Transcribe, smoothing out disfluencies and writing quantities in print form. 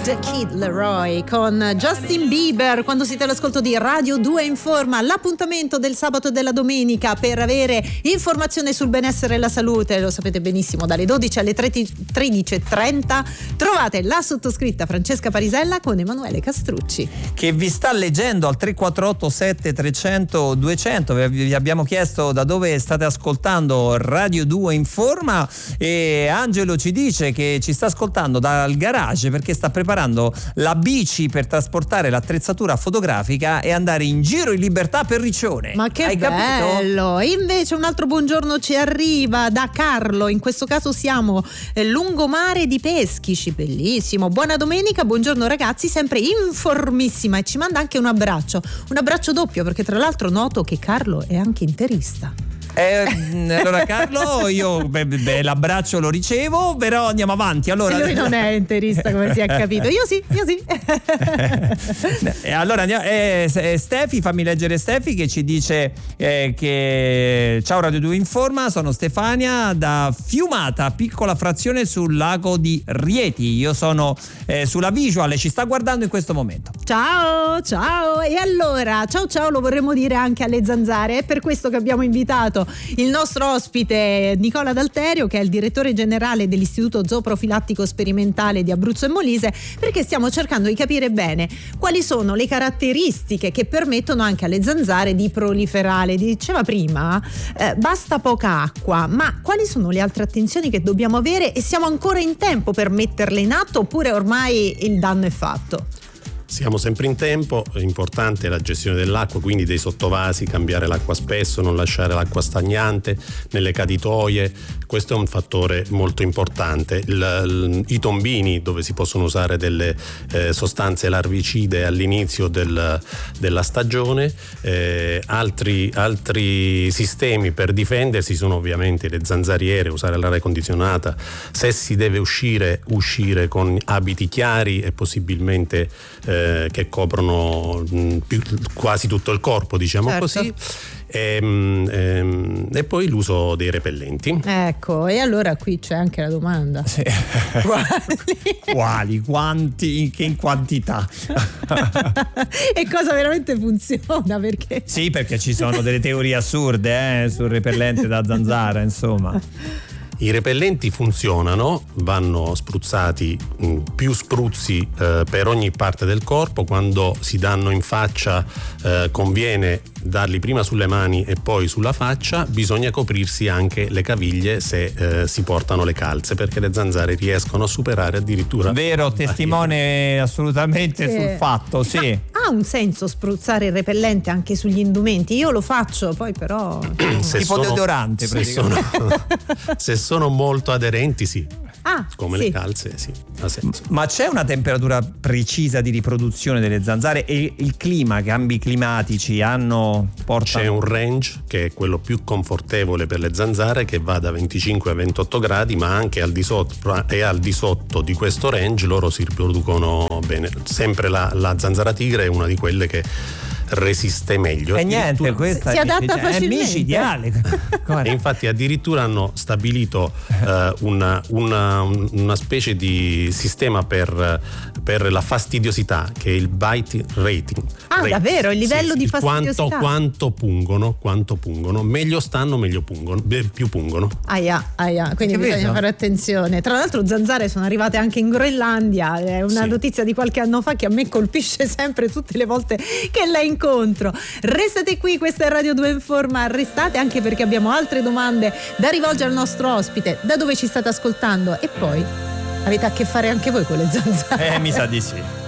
The Kid Leroy con Justin Bieber quando siete all'ascolto di Radio 2 Informa, l'appuntamento del sabato e della domenica per avere informazione sul benessere e la salute, lo sapete benissimo, dalle 12 alle 13:30 trovate la sottoscritta Francesca Parisella con Emanuele Castrucci che vi sta leggendo al 348 7300 200. Vi abbiamo chiesto da dove state ascoltando Radio 2 Informa e Angelo ci dice che ci sta ascoltando dal garage perché sta preparando la bici per trasportare l'attrezzatura fotografica e andare in giro in libertà per Riccione. Ma che hai bello! Capito? Invece un altro buongiorno ci arriva da Carlo, in questo caso siamo lungomare di Peschici, bellissimo. Buona domenica, buongiorno ragazzi, sempre informissima, e ci manda anche un abbraccio doppio perché tra l'altro noto che Carlo è anche interista. Allora Carlo, io l'abbraccio lo ricevo, però andiamo avanti. Allora, lui non è interista come si è capito. Io sì. Allora andiamo, Stefi, fammi leggere Stefi che ci dice che ciao Radio 2 Informa, sono Stefania da Fiumata, piccola frazione sul lago di Rieti. Io sono sulla Visual e ci sta guardando in questo momento. Ciao, e allora ciao lo vorremmo dire anche alle zanzare, è per questo che abbiamo invitato il nostro ospite Nicola D'Alterio, che è il direttore generale dell'Istituto Zooprofilattico Sperimentale di Abruzzo e Molise, perché stiamo cercando di capire bene quali sono le caratteristiche che permettono anche alle zanzare di proliferare. Diceva prima, basta poca acqua, ma quali sono le altre attenzioni che dobbiamo avere e siamo ancora in tempo per metterle in atto oppure ormai il danno è fatto? Siamo sempre in tempo, è importante la gestione dell'acqua, quindi dei sottovasi, cambiare l'acqua spesso, non lasciare l'acqua stagnante nelle caditoie, questo è un fattore molto importante. I tombini, dove si possono usare delle sostanze larvicide all'inizio della stagione, altri sistemi per difendersi sono ovviamente le zanzariere, usare l'aria condizionata, se si deve uscire con abiti chiari e possibilmente che coprono quasi tutto il corpo, diciamo, certo. Così e poi l'uso dei repellenti. Ecco, e allora qui c'è anche la domanda. Sì. Quali? Quanti? In quantità? E cosa veramente funziona? Perché? Sì, perché ci sono delle teorie assurde sul repellente da zanzara, insomma. I repellenti funzionano, vanno spruzzati più spruzzi per ogni parte del corpo. Quando si danno in faccia conviene darli prima sulle mani e poi sulla faccia. Bisogna coprirsi anche le caviglie se si portano le calze, perché le zanzare riescono a superare addirittura. Vero, testimone assolutamente sul fatto, sì. Ha un senso spruzzare il repellente anche sugli indumenti? Io lo faccio, poi però tipo deodorante se sono molto aderenti, sì. Come sì. Le calze, sì, ha senso. Ma c'è una temperatura precisa di riproduzione delle zanzare e il clima, cambi climatici portano? C'è un range che è quello più confortevole per le zanzare, che va da 25 a 28 gradi, ma anche al di sotto di questo range loro si riproducono bene. Sempre la zanzara tigre è una di quelle che resiste meglio. E niente, questa si adatta facilmente. È micidiale. E infatti addirittura hanno stabilito una specie di sistema per la fastidiosità, che è il bite rating. Davvero? Il livello di fastidiosità? Quanto pungono, meglio stanno, più pungono. Quindi bisogna fare attenzione. Tra l'altro zanzare sono arrivate anche in Groenlandia, è una notizia di qualche anno fa che a me colpisce sempre tutte le volte che la incontro. Restate qui, questa è Radio 2 Informa, restate anche perché abbiamo altre domande da rivolgere al nostro ospite, da dove ci state ascoltando e poi avete a che fare anche voi con le zanzare? Mi sa di sì.